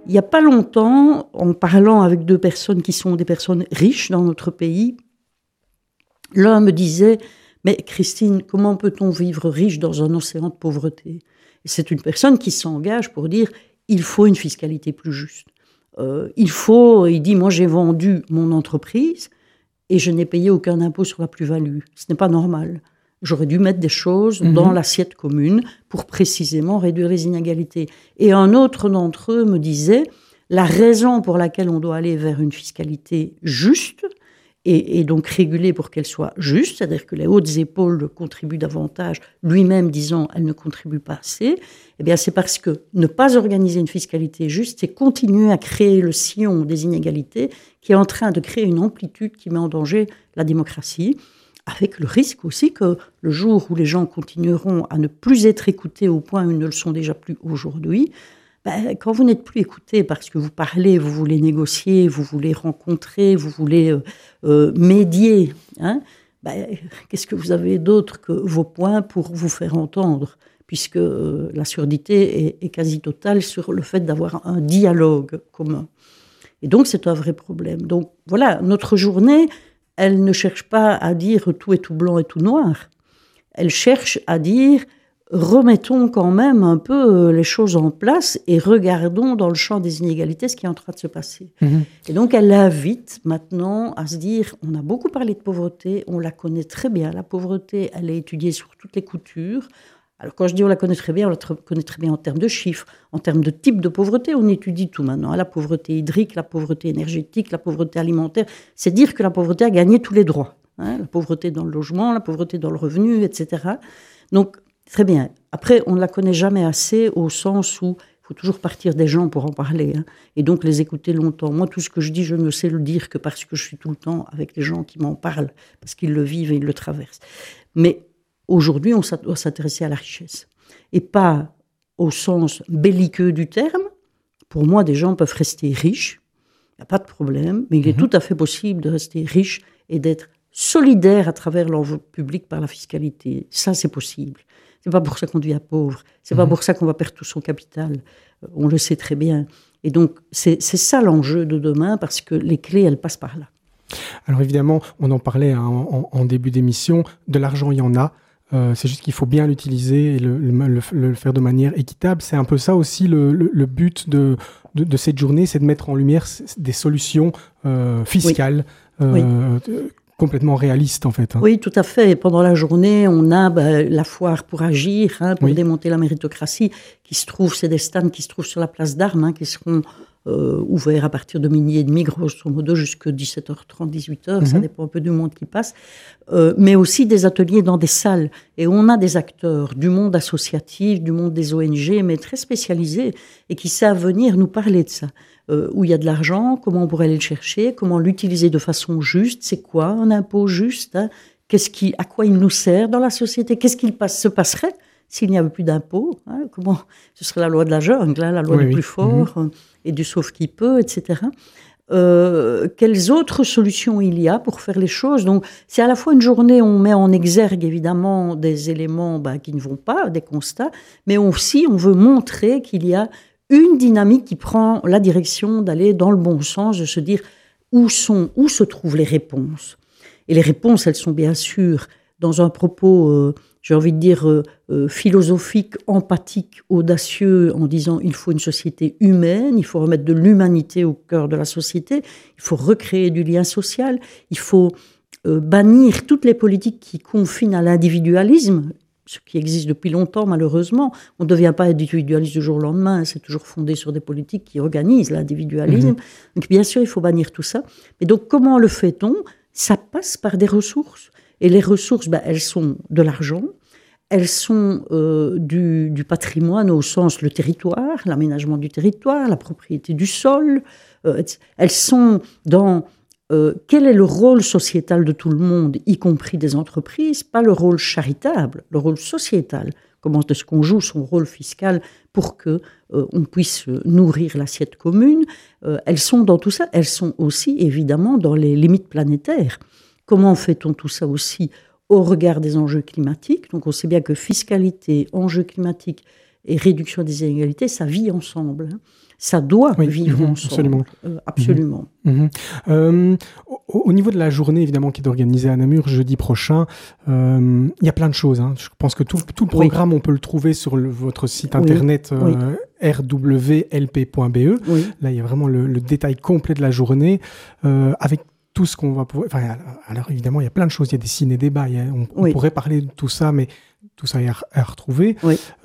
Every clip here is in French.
Il n'y a pas longtemps, en parlant avec deux personnes qui sont des personnes riches dans notre pays, l'un me disait « Mais Christine, comment peut-on vivre riche dans un océan de pauvreté ?» Et c'est une personne qui s'engage pour dire « Il faut une fiscalité plus juste. Il dit « Moi, j'ai vendu mon entreprise et je n'ai payé aucun impôt sur la plus-value. Ce n'est pas normal. J'aurais dû mettre des choses dans l'assiette commune pour précisément réduire les inégalités. » Et un autre d'entre eux me disait « La raison pour laquelle on doit aller vers une fiscalité juste, et donc régulée pour qu'elle soit juste, c'est-à-dire que les hautes épaules contribuent davantage, lui-même disant « elles ne contribuent pas assez », eh bien c'est parce que ne pas organiser une fiscalité juste, c'est continuer à créer le sillon des inégalités qui est en train de créer une amplitude qui met en danger la démocratie, avec le risque aussi que le jour où les gens continueront à ne plus être écoutés au point où ils ne le sont déjà plus aujourd'hui, quand vous n'êtes plus écouté parce que vous parlez, vous voulez négocier, vous voulez rencontrer, vous voulez médier, qu'est-ce que vous avez d'autre que vos points pour vous faire entendre, puisque la surdité est quasi totale sur le fait d'avoir un dialogue commun. Et donc, c'est un vrai problème. Donc, voilà, notre journée, elle ne cherche pas à dire tout est tout blanc et tout noir. Elle cherche à dire remettons quand même un peu les choses en place et regardons dans le champ des inégalités ce qui est en train de se passer. Et donc, elle invite maintenant à se dire, on a beaucoup parlé de pauvreté, on la connaît très bien. La pauvreté, elle est étudiée sur toutes les coutures. Alors, quand je dis on la connaît très bien, on la connaît très bien en termes de chiffres, en termes de type de pauvreté, on étudie tout maintenant. La pauvreté hydrique, la pauvreté énergétique, la pauvreté alimentaire. C'est dire que la pauvreté a gagné tous les droits. La pauvreté dans le logement, la pauvreté dans le revenu, etc. Donc, très bien. Après, on ne la connaît jamais assez au sens où il faut toujours partir des gens pour en parler. Et donc, les écouter longtemps. Moi, tout ce que je dis, je ne sais le dire que parce que je suis tout le temps avec les gens qui m'en parlent, parce qu'ils le vivent et ils le traversent. Mais aujourd'hui, on doit s'intéresser à la richesse. Et pas au sens belliqueux du terme. Pour moi, des gens peuvent rester riches. Il n'y a pas de problème. Mais il est tout à fait possible de rester riche et d'être solidaire à travers l'enveloppe publique par la fiscalité. Ça, c'est possible. C'est pas pour ça qu'on devient pauvre. C'est pas pour ça qu'on va perdre tout son capital. On le sait très bien. Et donc, c'est ça l'enjeu de demain, parce que les clés, elles passent par là. Alors évidemment, on en parlait en début d'émission, de l'argent, il y en a. C'est juste qu'il faut bien l'utiliser et le faire de manière équitable. C'est un peu ça aussi le but de cette journée, c'est de mettre en lumière des solutions fiscales complètement réalistes en fait. Oui, tout à fait. Et pendant la journée, on a la foire pour agir, pour démonter la méritocratie, qui se trouve, c'est des stands qui se trouvent sur la place d'Armes, qui seront ouverts à partir de 12h30, grosso modo, jusqu'à 17h30, 18h, ça dépend un peu du monde qui passe, mais aussi des ateliers dans des salles. Et on a des acteurs du monde associatif, du monde des ONG, mais très spécialisés, et qui savent venir nous parler de ça. Où il y a de l'argent, comment on pourrait aller le chercher, comment l'utiliser de façon juste, c'est quoi un impôt juste, à quoi il nous sert dans la société, qu'est-ce qui se passerait s'il n'y avait plus d'impôts, comment ce serait la loi de la jungle, la loi du plus fort et du sauf qui peut, etc. Quelles autres solutions il y a pour faire les choses? Donc, c'est à la fois une journée où on met en exergue évidemment des éléments qui ne vont pas, des constats, mais aussi on veut montrer qu'il y a une dynamique qui prend la direction d'aller dans le bon sens, de se dire où se trouvent les réponses. Et les réponses, elles sont bien sûr dans un propos, j'ai envie de dire, philosophique, empathique, audacieux, en disant il faut une société humaine, il faut remettre de l'humanité au cœur de la société, il faut recréer du lien social, il faut bannir toutes les politiques qui confinent à l'individualisme, ce qui existe depuis longtemps, malheureusement. On ne devient pas individualiste du jour au lendemain, c'est toujours fondé sur des politiques qui organisent l'individualisme. Donc, bien sûr, il faut bannir tout ça. Mais donc, comment le fait-on? Ça passe par des ressources. Et les ressources, elles sont de l'argent, elles sont du patrimoine au sens le territoire, l'aménagement du territoire, la propriété du sol. Elles sont dans quel est le rôle sociétal de tout le monde, y compris des entreprises, pas le rôle charitable, le rôle sociétal. Comment est-ce qu'on joue son rôle fiscal pour que on puisse nourrir l'assiette commune? Elles sont dans tout ça. Elles sont aussi, évidemment, dans les limites planétaires. Comment fait-on tout ça aussi au regard des enjeux climatiques? Donc, on sait bien que fiscalité, enjeux climatiques et réduction des inégalités, ça vit ensemble. Ça doit vivre ensemble. Absolument. Au niveau de la journée, évidemment, qui est organisée à Namur jeudi prochain, il y a plein de choses. Je pense que tout le programme, on peut le trouver sur votre site internet rwlp.be. Là, il y a vraiment le détail complet de la journée, avec tout ce qu'on va pouvoir... alors, évidemment, il y a plein de choses. Il y a des ciné-débats. On pourrait parler de tout ça, mais tout ça est à retrouver.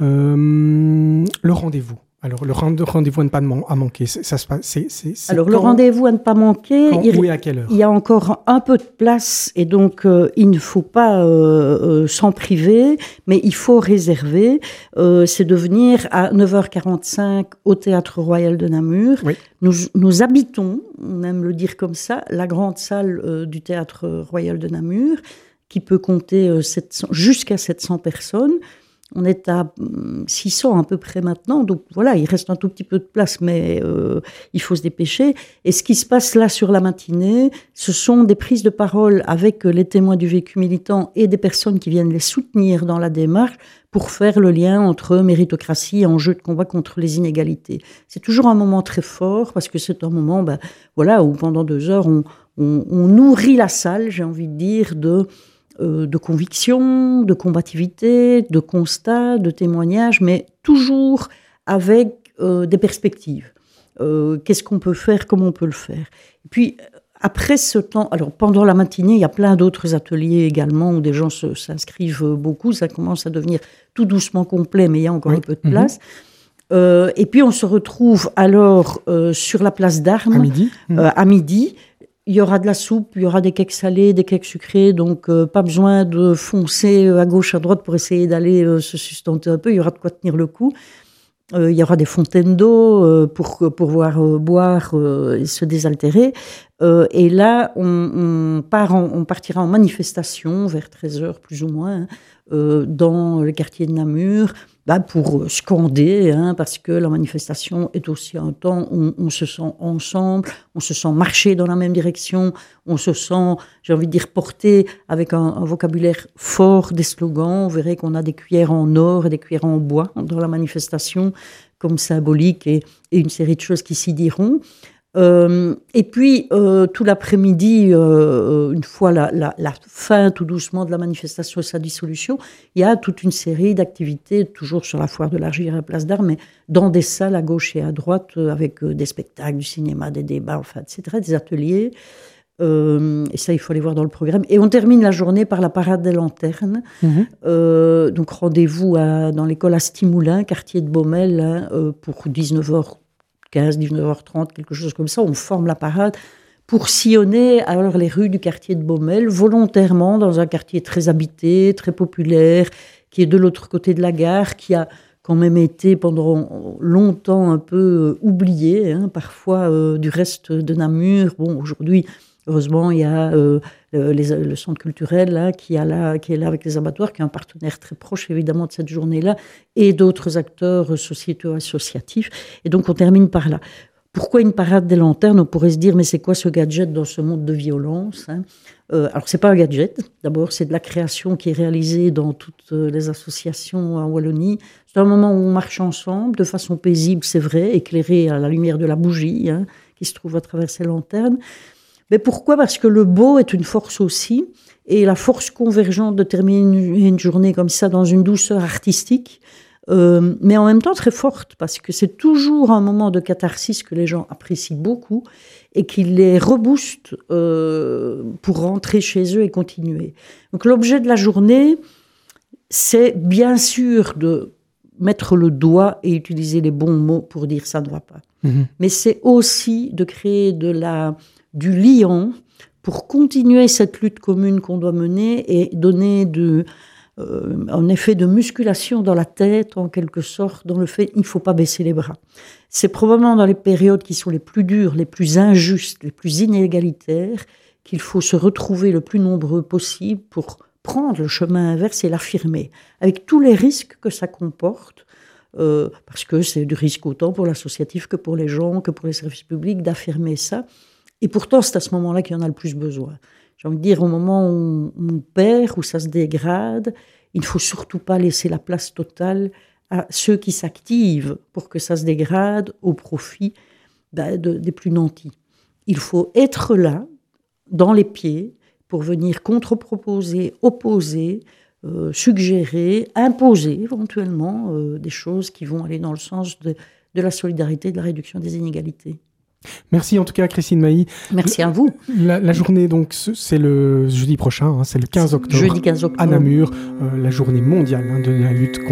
Le rendez-vous. Alors, le rendez-vous à ne pas manquer, ça se passe. Le rendez-vous à ne pas manquer. Et à quelle heure? Il y a encore un peu de place et donc il ne faut pas s'en priver, mais il faut réserver. C'est de venir à 9h45 au Théâtre Royal de Namur. Nous habitons, on aime le dire comme ça, la grande salle du Théâtre Royal de Namur, qui peut compter jusqu'à 700 personnes. On est à 600 à peu près maintenant, donc voilà, il reste un tout petit peu de place, mais il faut se dépêcher. Et ce qui se passe là sur la matinée, ce sont des prises de parole avec les témoins du vécu militant et des personnes qui viennent les soutenir dans la démarche pour faire le lien entre méritocratie et enjeu de combat contre les inégalités. C'est toujours un moment très fort, parce que c'est un moment où pendant 2 heures, on nourrit la salle, j'ai envie de dire, de conviction, de combativité, de constat, de témoignage, mais toujours avec des perspectives. Qu'est-ce qu'on peut faire, comment on peut le faire. Et puis, après ce temps, alors pendant la matinée, il y a plein d'autres ateliers également où des gens s'inscrivent beaucoup. Ça commence à devenir tout doucement complet, mais il y a encore un peu de place. Et puis, on se retrouve alors sur la place d'Armes. À midi. Il y aura de la soupe, il y aura des cakes salés, des cakes sucrés, donc pas besoin de foncer à gauche, à droite pour essayer d'aller se sustenter un peu. Il y aura de quoi tenir le coup. Il y aura des fontaines d'eau pour pouvoir boire et se désaltérer. Et là, on partira en manifestation vers 13h plus ou moins dans le quartier de Namur pour scander, parce que la manifestation est aussi un temps où on se sent ensemble, on se sent marcher dans la même direction, on se sent, j'ai envie de dire, porté avec un vocabulaire fort, des slogans. On verrait qu'on a des cuillères en or et des cuillères en bois dans la manifestation comme symbolique et une série de choses qui s'y diront. Et puis, tout l'après-midi, une fois la fin tout doucement de la manifestation et sa dissolution, il y a toute une série d'activités, toujours sur la foire de l'Argile à la place d'Armes, mais dans des salles à gauche et à droite, avec des spectacles, du cinéma, des débats, etc., des ateliers. Et ça, il faut aller voir dans le programme. Et on termine la journée par la parade des lanternes. Donc, rendez-vous dans l'école Astimoulin, quartier de Baumel, pour 19h15, 19h30, quelque chose comme ça. On forme la parade pour sillonner alors les rues du quartier de Baumel, volontairement dans un quartier très habité, très populaire, qui est de l'autre côté de la gare, qui a quand même été pendant longtemps un peu oublié, parfois du reste de Namur. Bon, aujourd'hui, heureusement, il y a le centre culturel qui est là avec les abattoirs, qui est un partenaire très proche évidemment de cette journée-là, et d'autres acteurs sociétaux associatifs. Et donc on termine par là. Pourquoi une parade des lanternes? On pourrait se dire, mais c'est quoi ce gadget dans ce monde de violence, alors c'est pas un gadget, d'abord c'est de la création qui est réalisée dans toutes les associations en Wallonie. C'est un moment où on marche ensemble, de façon paisible, c'est vrai, éclairé à la lumière de la bougie qui se trouve à travers ces lanternes. Mais pourquoi? Parce que le beau est une force aussi, et la force convergente de terminer une journée comme ça dans une douceur artistique, mais en même temps très forte, parce que c'est toujours un moment de catharsis que les gens apprécient beaucoup et qui les rebooste pour rentrer chez eux et continuer. Donc l'objet de la journée, c'est bien sûr de mettre le doigt et utiliser les bons mots pour dire ça ne va pas. Mais c'est aussi de créer du liant pour continuer cette lutte commune qu'on doit mener et donner un effet de musculation dans la tête, en quelque sorte, dans le fait qu'il ne faut pas baisser les bras. C'est probablement dans les périodes qui sont les plus dures, les plus injustes, les plus inégalitaires, qu'il faut se retrouver le plus nombreux possible pour prendre le chemin inverse et l'affirmer, avec tous les risques que ça comporte, parce que c'est du risque autant pour l'associatif que pour les gens, que pour les services publics, d'affirmer ça. Et pourtant, c'est à ce moment-là qu'il y en a le plus besoin. J'ai envie de dire, au moment où on perd, où ça se dégrade, il ne faut surtout pas laisser la place totale à ceux qui s'activent pour que ça se dégrade au profit des plus nantis. Il faut être là, dans les pieds, pour venir contre-proposer, opposer, suggérer, imposer éventuellement des choses qui vont aller dans le sens de la solidarité et de la réduction des inégalités. Merci en tout cas, Christine Mailly. Merci à vous. La journée, donc, c'est le jeudi prochain, c'est le 15 octobre. Jeudi 15 octobre. À Namur, la journée mondiale de la lutte